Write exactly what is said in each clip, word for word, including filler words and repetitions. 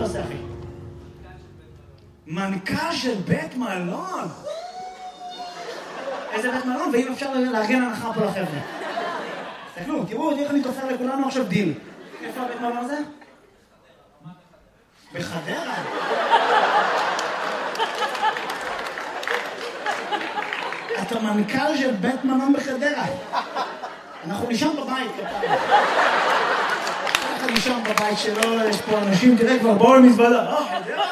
עושה, אחי? מנכ"ל של בית מלון? איזה בית מלון? ואם אפשר לארגן הנחה פה לחבר'ה. תסתכלו, תראו, איך אני תופר לכולנו עכשיו דיל. איפה הבית מלון הזה? בחדרה. אתה מנכ"ל של בית מלון בחדרה. אנחנו נשאר בבית. אנחנו נשאר בבית שלו, יש פה אנשים, תראה כבר, בואו למזוודה. אה, חדרה?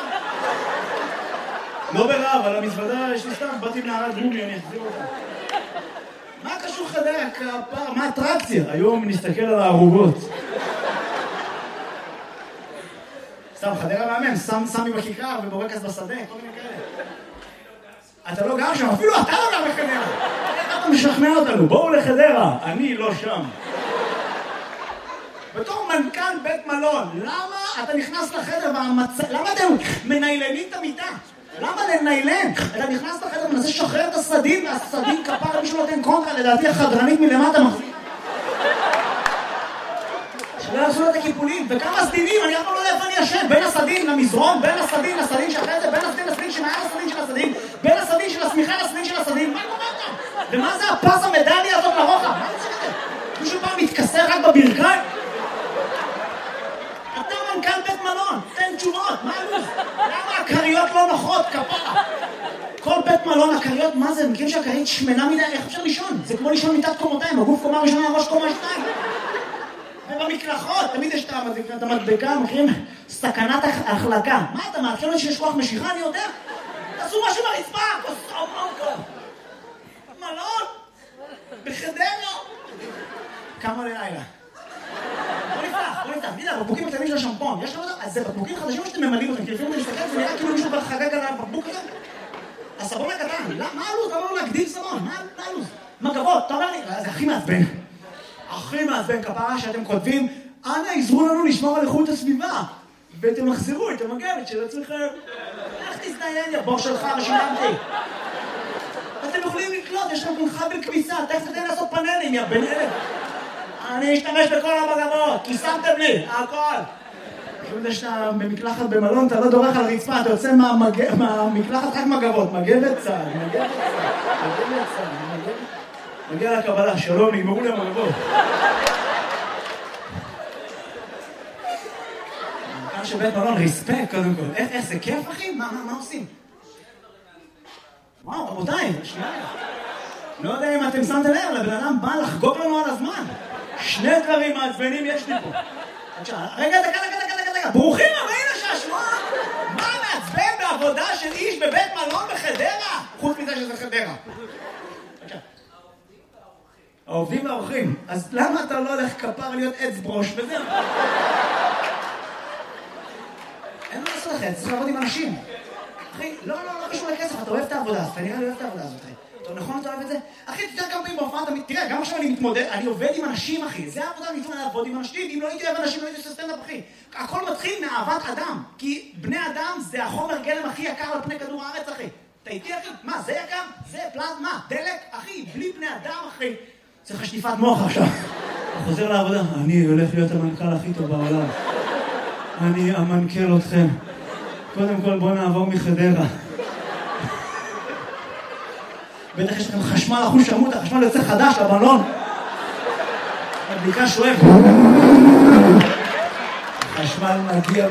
לא ברע, אבל המזוודה, יש לי סתם, באתי מנערת גומי, אני אחזיר אותה. מה קשור חדרה? כפר, מה האטרקציה? היום נסתכל על הערוגות. סתם, חדרה מאמן, שם סמי בכיכר ובורקס בשדה, כל מיני כאלה. אתה לא גר שם, אפילו אתה לא גר בחדרה. איך אתה משכנע אותנו? בואו לחדרה, אני לא שם. בתור מנכ"ל בית מלון, למה אתה נכנס לחדר והמצ... למה אתם מניילנים את המיטה? למה לניילן? אתה נכנס לחדר ומנסה לשחרר את הסדין, והסדין כפר מישהו נותן קונטרה, לדעתי החדרנית מלמטה מחזיק. שלא יעשו את הקיפולים, וכמה סדינים, אני אף פעם לא יודע איפה אני ישן, בין הסדין למזרון, בין הסדין לסדין שאחרי זה, בין הסדין לסדין שמעל הסדין של הסדין, בין הסדין של הסמיכה לסדין של הסדין, מה קורה? ומה זה הפס המדליה הזאת לרוחב? מה זה זה? מישהו פעם מתכסר רק בברכיים? אתה מנכ"ל בית מלון, תן תשובות, מה הלו"ז? למה הקריות לא נוחות, כפרה? כל בית מלון, הקריות, מה זה? מכירים שהקרית שמנה מדי, איך אפשר לישון? זה כמו לישון מיטת קומותיים, הגוף קומה ראשונה, הראש קומה שתיים. ובמקלחות, תמיד יש את המדבקה, מכירים? סכנת החלקה. מה אתה מעדכן אותי שיש כוח משיכה, אני יודע? תעשו משהו ברצפה, מלון, בחדרה. כמה ללילה? בוא נפתח, בוא נפתח. תדע, בקבוקים הקטנים של השמפון, יש לך אותם? אז זה בקבוקים חדשים או שאתם ממלאים אותם? כי לפעמים אני מסתכל, זה נראה כאילו מישהו כבר חגג על הבקבוק הזה. הסבון הקטן, מה הלו"ז? למה לא להגדיל סבון? מה הלו"ז? מגבות, אתה אומר לי, זה הכי מעצבן. הכי מעצבן כפרה שאתם כותבים, אנא עזרו לנו לשמור על איכות הסביבה. ואתם מחזירו את המגבת של עצמכם. איך תזדיין, יא בור שלך ושילמתי. אתם יכולים לקלוט, יש לכם חבל כביסה, תכף תתן לעשות פאנלים, יא בן אלף. אני אשתמש בכל המגבות, כי שמתם לי, הכל. כשאתה שאתה במקלחת במלון, אתה לא דורך על רצפה, אתה יוצא מהמקלחת רק מגבות, מגבת צהל, מגבת צהל, מגבת צהל, מגבת... מגיע לקבלה, שלום, נגמרו לי המגבות. מנכ"ל של בית מלון, ריספקט קודם כל. איך זה כיף, אחי? מה עושים? וואו, רבותיי, שנייה. לא יודע אם אתם שמתם לב, לבן אדם בא לחגוג לנו על הזמן. שני דברים מעצבנים יש לי פה. רגע, דקה, דקה, דקה, דקה, דקה. ברוכים הבאים לשעשוע. מה מעצבן בעבודה של איש בבית מלון בחדרה? חוץ מזה שזה חדרה. העובדים והאורחים. אז למה אתה לא הולך כפר להיות עץ ברוש וזהו? אין מה לעשות אחרי, צריך לעבוד עם אנשים. אחי, לא, לא, לא קשור לכסף, אתה אוהב את העבודה, אתה נראה לי אוהב את העבודה הזאת, אחי. אתה נכון, אתה אוהב את זה? אחי, תתאר כמה פעמים בהופעה, תראה, גם עכשיו אני מתמודד, אני עובד עם אנשים, אחי. זה העבודה, אני מתמודד לעבוד עם אנשים. אם לא הייתי אוהב אנשים, לא הייתי עושה סטנדאפ, אחי. הכל מתחיל מאהבת אדם. כי בני אדם זה החומר גלם הכי יקר על פני כדור הארץ, אחי. אתה איתי, אחי? מה, זה יקר? זה פלזמה, דלק, אחי, בלי בני אדם, אחי. צריך שטיפת מוח עכשיו. הוא חוזר לעבודה. אני הולך להיות המנכ"ל הכי טוב בעולם. אני אמנכ"ל אתכם. קודם כל בוא נעבור מחדרה. בטח יש לכם חשמל אחוז שמות, החשמל יוצא חדש לבלון. הבדיקה שואב. חשמל מגיע